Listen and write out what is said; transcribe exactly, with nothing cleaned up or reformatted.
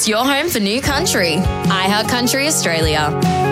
your home for new country. iHeart Country Australia.